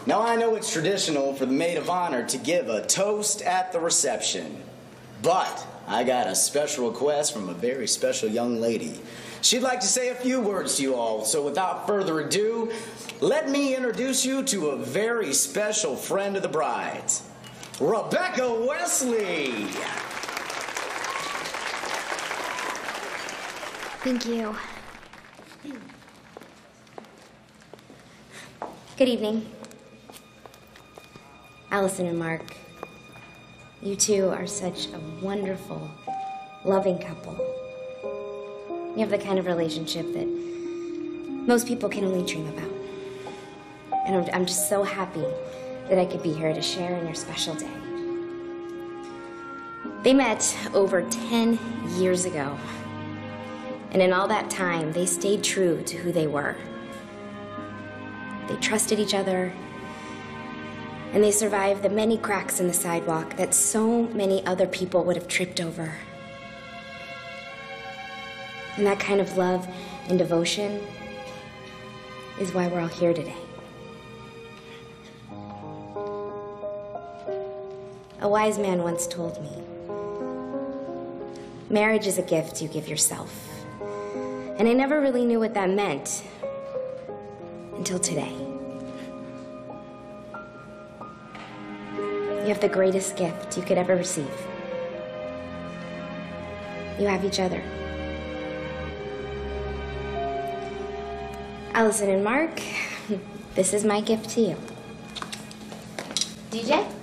Now, I know it's traditional for the maid of honor to give a toast at the reception, but I got a special request from a very special young lady. She'd like to say a few words to you all, so without further ado, let me introduce you to a very special friend of the bride's, Rebecca Wesley. Thank you. Good evening. Allison and Mark, you two are such a wonderful, loving couple. You have the kind of relationship that most people can only dream about. And I'm just so happy that I could be here to share in your special day. They met over 10 years ago. And in all that time, they stayed true to who they were. They trusted each other, and they survived the many cracks in the sidewalk that so many other people would have tripped over. And that kind of love and devotion is why we're all here today. A wise man once told me, marriage is a gift you give yourself. And I never really knew what that meant until today. You have the greatest gift you could ever receive. You have each other. Allison and Mark, this is my gift to you. DJ?